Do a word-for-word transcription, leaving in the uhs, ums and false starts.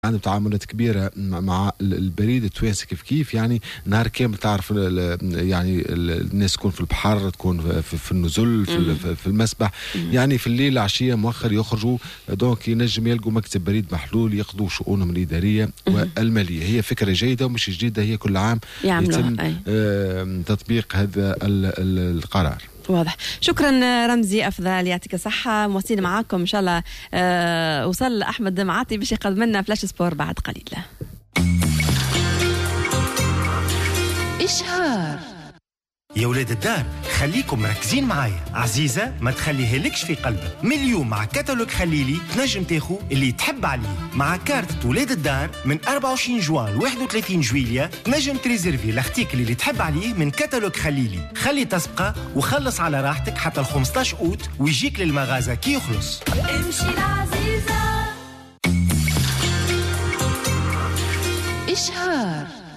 عنده تعاملات كبيرة مع البريد التوانسي كيف كيف يعني نهار كامل تعرف يعني الناس تكون في البحر، تكون في النزل في, في المسبح، يعني في الليل عشية مؤخر يخرجوا، دونك ينجم يلقوا مكتب بريد محلول يقضوا شؤونهم الإدارية والمالية. هي فكرة جيدة ومش جديدة، هي كل عام يتم تطبيق هذا القرار. واضح. شكرا رمزي أفضل، يعطيك الصحة. مواصلين معاكم إن شاء الله. أه وصل أحمد معاطي باش يقدم لنا فلاش سبور بعد قليل. إشهار يا ولاد الدار، خليكم مركزين معايا. عزيزة ما تخليها لكش في قلبك. من اليوم مع كتالوج خليلي تنجم تاخو اللي تحب عليه. مع كارت ولاد الدار من أربعة وعشرين جوان ل واحد وثلاثين جويلية تنجم تريزيرفي الارتيكل اللي تحب عليه من كتالوج خليلي. خلي تسبقه وخلص على راحتك حتى ال خمسطاش أوت ويجيك للمغازة كي يخلص. امشي العزيزة. إشهار